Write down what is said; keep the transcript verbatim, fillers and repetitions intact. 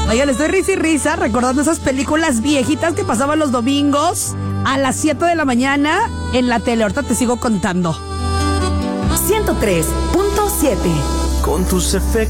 Oigan, estoy risa y risa recordando esas películas viejitas que pasaban los domingos a las siete de la mañana en la tele. Ahorita te sigo contando. ciento tres punto siete. Con tus efectos